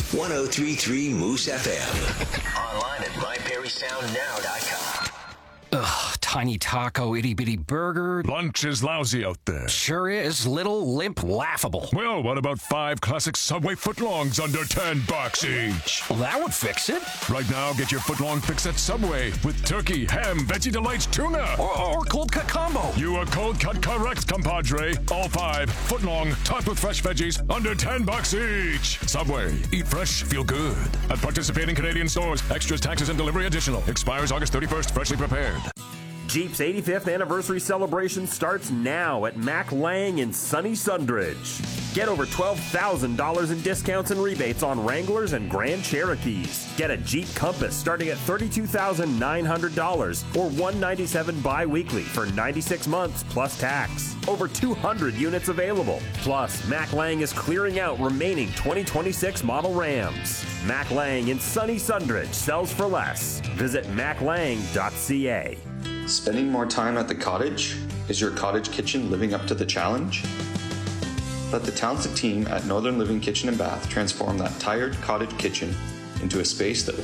1033 Moose FM. Online at myperrysoundnow.com. Ugh, tiny taco, itty bitty burger. Lunch is lousy out there. Sure is. Little, limp, laughable. Well, what about 5 classic Subway footlongs under $10 each? Well, that would fix it. Right now, get your footlong fix at Subway with turkey, ham, Veggie Delights, tuna. Or cold cut combo. You are cold cut correct, compadre. All 5 footlong, topped with fresh veggies, under $10 each. Subway. Eat fresh, feel good. At participating Canadian stores. Extras, taxes, and delivery additional. Expires August 31st. Freshly prepared. Jeep's 85th anniversary celebration starts now at Mac Lang in sunny Sundridge. Get over $12,000 in discounts and rebates on Wranglers and Grand Cherokees. Get a Jeep Compass starting at $32,900 or $197 bi-weekly for 96 months plus tax. Over 200 units available. Plus, Mac Lang is clearing out remaining 2026 model Rams. Mac Lang in sunny Sundridge sells for less. Visit maclang.ca. Spending more time at the cottage? Is your cottage kitchen living up to the challenge? Let the talented team at Northern Living Kitchen and Bath transform that tired cottage kitchen into a space that will